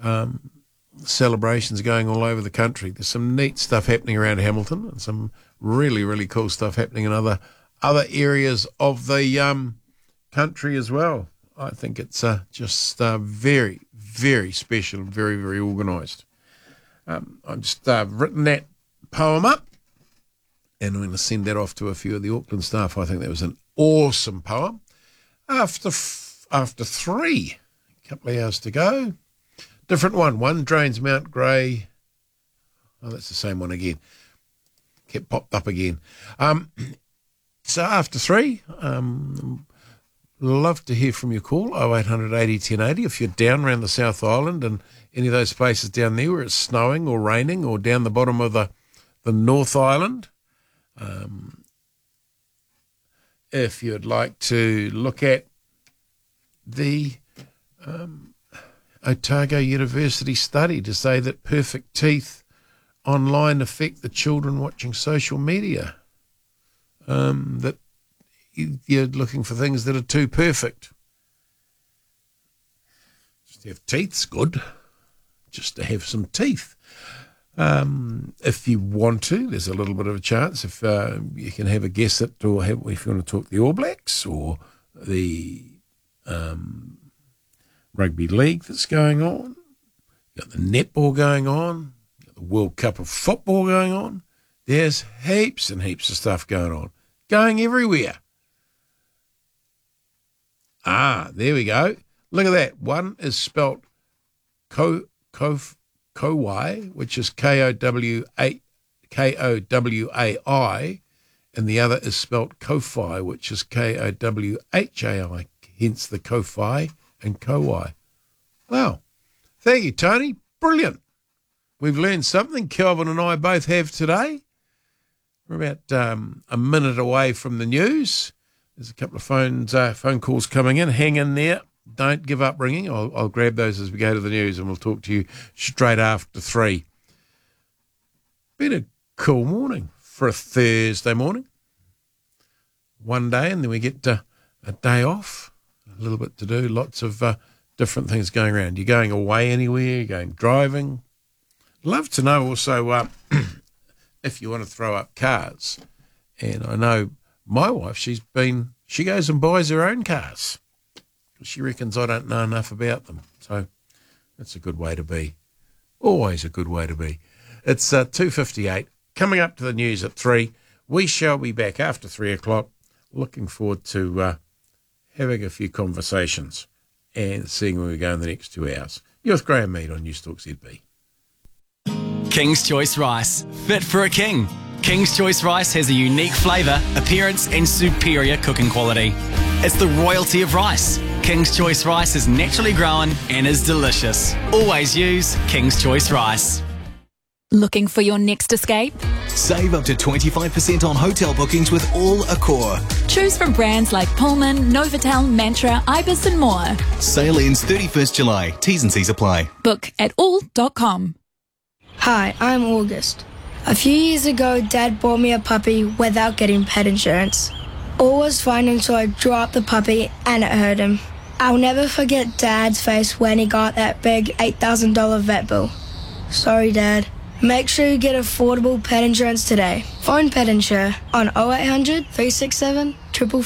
celebrations going all over the country. There's some neat stuff happening around Hamilton and some really, really cool stuff happening in other areas of the country as well. I think it's just very, very special and very, very organised. I've just written that poem up and I'm going to send that off to a few of the Auckland staff. I think that was an awesome poem. After 3, a couple of hours to go. Different one. One drains Mount Grey. Oh, that's the same one again. Kept popped up again. So after 3, love to hear from your call, 0800 80 1080. If you're down around the South Island and any of those places down there where it's snowing or raining, or down the bottom of the North Island, if you'd like to look at the Otago University study to say that perfect teeth online affect the children watching social media, that you're looking for things that are too perfect. Just to have teeth's good, just to have some teeth. If you want to, there's a little bit of a chance if you can have a guess at, or if you want to talk the All Blacks or the rugby league that's going on. You've got the netball going on. You've got the World Cup of football going on. There's heaps and heaps of stuff going on. Going everywhere. There we go. Look at that. One is spelt Kauai, which is Kowai, and the other is spelt Ko-Fi, which is Kowhai, hence the Ko-Fi and Kauai. Wow. Thank you, Tony. Brilliant. We've learned something. Kelvin and I both have today. We're about a minute away from the news. There's a couple of phone calls coming in. Hang in there. Don't give up ringing. I'll grab those as we go to the news, and we'll talk to you straight after 3. Been a cool morning for a Thursday morning. One day, and then we get a day off. A little bit to do. Lots of different things going around. You're going away anywhere? You're going driving? Love to know also if you want to throw up cars. And I know my wife, she goes and buys her own cars. She reckons I don't know enough about them. So that's a good way to be. Always a good way to be. It's 2:58. Coming up to the news at 3. We shall be back after 3 o'clock. Looking forward to having a few conversations and seeing where we go in the next 2 hours. You're with Graham Mead on News Talk ZB. King's Choice Rice. Fit for a king. King's Choice Rice has a unique flavour, appearance and superior cooking quality. It's the royalty of rice. King's Choice Rice is naturally grown and is delicious. Always use King's Choice Rice. Looking for your next escape? Save up to 25% on hotel bookings with All Accor. Choose from brands like Pullman, Novotel, Mantra, Ibis and more. Sale ends 31st July. T's and C's apply. Book at all.com. Hi, I'm August. A few years ago, Dad bought me a puppy without getting pet insurance. All was fine until I dropped the puppy and it hurt him. I'll never forget Dad's face when he got that big $8,000 vet bill. Sorry, Dad. Make sure you get affordable pet insurance today. Phone Pet Insure on 0800 367 444.